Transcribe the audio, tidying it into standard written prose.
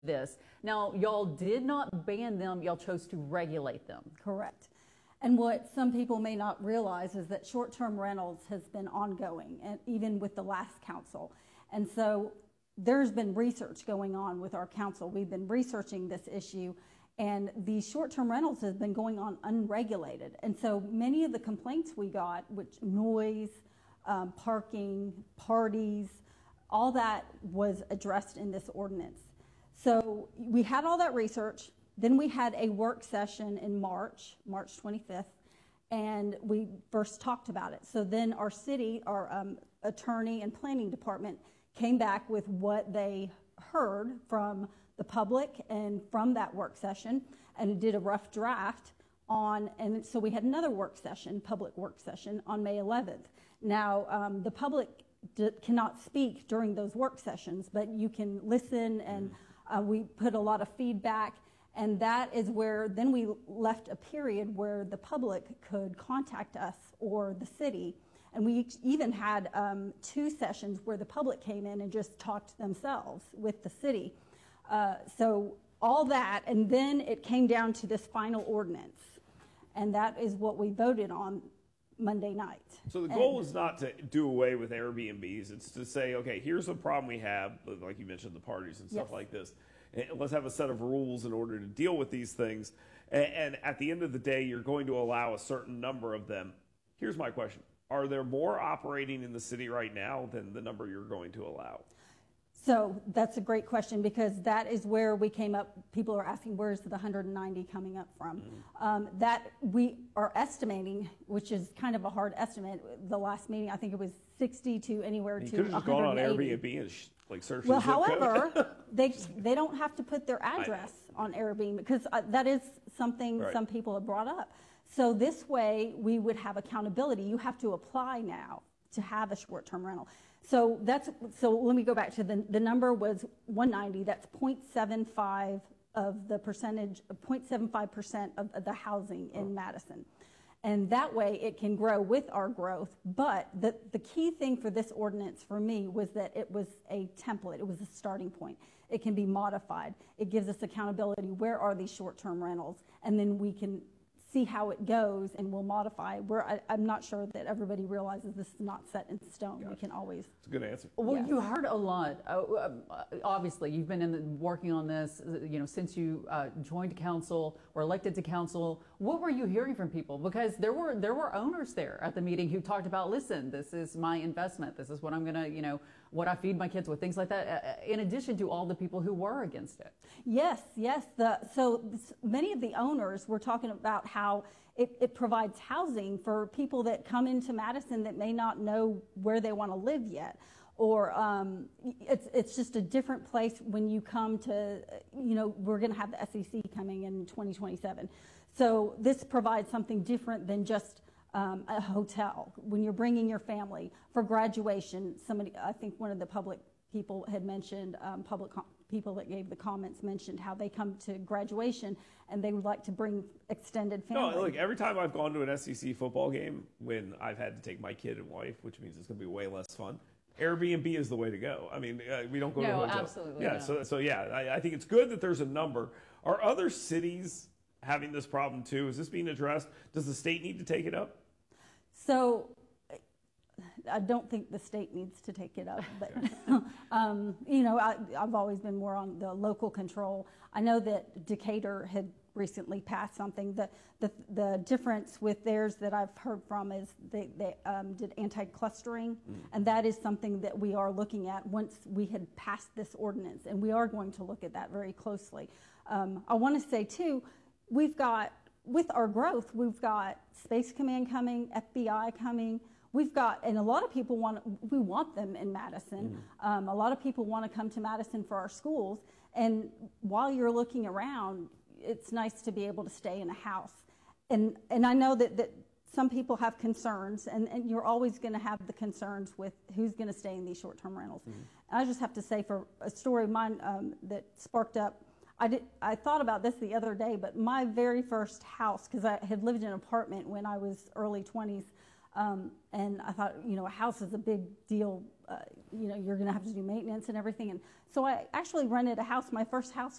this. Now, y'all did not ban them, y'all chose to regulate them. Correct. And what some people may not realize is that short-term rentals has been ongoing, and even with the last council. And so there's been research going on with our council. We've been researching this issue, and these short-term rentals have been going on unregulated. And so many of the complaints we got, which noise, parking, parties, all that was addressed in this ordinance. So we had all that research. Then we had a work session in March 25th, and we first talked about it. So then our city, our attorney and planning department came back with what they heard from the public and from that work session, and did a rough draft on, and so we had another work session, public work session, on May 11th. Now, the public cannot speak during those work sessions, but you can listen, and we put a lot of feedback. And that is where then we left a period where the public could contact us or the city. And we even had 2 sessions where the public came in and just talked themselves with the city. So all that, and then it came down to this final ordinance. And that is what we voted on Monday night. So the goal is not to do away with Airbnbs. It's to say, okay, here's a problem we have, like you mentioned, the parties and stuff like this. Let's have a set of rules in order to deal with these things. And at the end of the day, you're going to allow a certain number of them. Here's my question. Are there more operating in the city right now than the number you're going to allow? So that's a great question, because that is where we came up. People are asking, where's the 190 coming up from? That we are estimating, which is kind of a hard estimate. The last meeting, I think it was 60 to anywhere to 180. You could have just gone on Airbnb and search. Well, however, they don't have to put their address on Airbnb, because that is something some people have brought up. So this way, we would have accountability. You have to apply now to have a short-term rental. So let me go back to the number was 190. That's 0.75 of the percentage, 0.75% of the housing in Madison. And that way it can grow with our growth. But the key thing for this ordinance for me was that it was a template. It was a starting point. It can be modified. It gives us accountability. Where are these short-term rentals? And then we can see how it goes, and we'll modify. I'm not sure that everybody realizes this is not set in stone. Gotcha. We can always. It's a good answer. Well, you heard a lot. Obviously, you've been working on this, since you joined council or elected to council. What were you hearing from people? Because there were owners there at the meeting who talked about, listen, this is my investment. This is what I'm gonna, what I feed my kids with, things like that. In addition to all the people who were against it. Yes. So many of the owners were talking about how it provides housing for people that come into Madison that may not know where they want to live yet. Or it's just a different place when you come to, we're going to have the SEC coming in 2027. So this provides something different than just a hotel. When you're bringing your family for graduation, I think one of the public people had mentioned, people that gave the comments mentioned how they come to graduation and they would like to bring extended family. No, look, every time I've gone to an SEC football game when I've had to take my kid and wife, which means it's going to be way less fun, Airbnb is the way to go. I mean, we don't go to a hotel. Absolutely. Yeah, no. so I think it's good that there's a number. Are other cities having this problem too? Is this being addressed? Does the state need to take it up? So I don't think the state needs to take it up, but I've always been more on the local control. I know that Decatur had recently passed something. The difference with theirs that I've heard from is they did anti-clustering, and that is something that we are looking at once we had passed this ordinance, and we are going to look at that very closely. I want to say too, with our growth, we've got Space Command coming, FBI coming. We've got, and a lot of people we want them in Madison. A lot of people want to come to Madison for our schools. And while you're looking around, it's nice to be able to stay in a house. And I know that some people have concerns, and you're always going to have the concerns with who's going to stay in these short-term rentals. I just have to say, for a story of mine that sparked up, I thought about this the other day, but my very first house, because I had lived in an apartment when I was early 20s, and I thought, a house is a big deal you know, you're going to have to do maintenance and everything. And so I actually rented a house. My first house